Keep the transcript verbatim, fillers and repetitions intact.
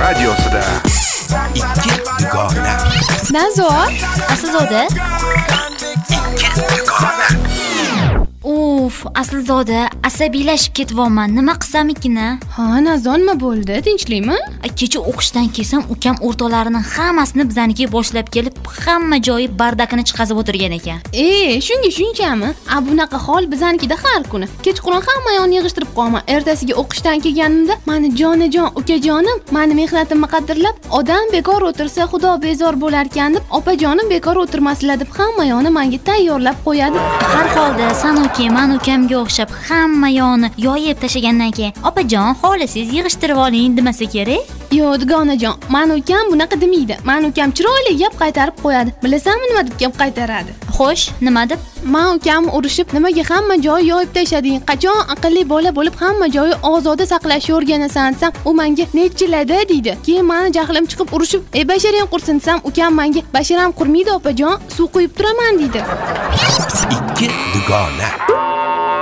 radiosida ikki dugona. Nazor, Aslzoda. Ikki dugona. Uf, Aslzoda, asabiylashib ketyapman. Nima qilsam-ekin? Ha, Nazor, nima bo'ldi? Tinchlikmi? Kecha o'qishdan kelsam, ukam o'rtoqlarining hammasini bizanikiga boshlab kelib, hamma joyi bardakini chiqazib o'tirgan ekan. E, shunga shunchami? A bunaqa hol bizanikida har kuni. Kechqurun hamma yoqni yig'ishtirib qo'yaman. Ertasiga o'qishdan kelganimda, mani jonajon, ukajonim, mani mehnatimni qadrlab, odam bekor o'tirsa xudo bezor bo'lar ekan deb, opajonim bekor o'tirmaslar deb hamma yoqni menga tayyorlab qo'yadi. Har holda san uka, men ukamga o'xshab hamma yoqni yoyib tashagandan keyin, opajon, xohlasangiz yig'ishtirib oling demasa kerak. Yo'q, dugonajon, mani ukam bunaqa demaydi. Mani ukam chiroyli gap qaytarib qo'yadi. Bilasanmi nima deb gap qaytaradi? Xo'sh, nima deb? Men ukam urushib, nimaga hamma joy yoyib tashlading? Qachon aqlli bola bo'lib hamma joyi ozoda saqlashni o'rganasan desam, u menga nechilada deydi. Keyin meni jahlim chiqib urushib, "Ey basharang qursin" desam, ukam menga "Basharam qurmaydi opajon, suv quyib turaman" deydi. Ikki dugona.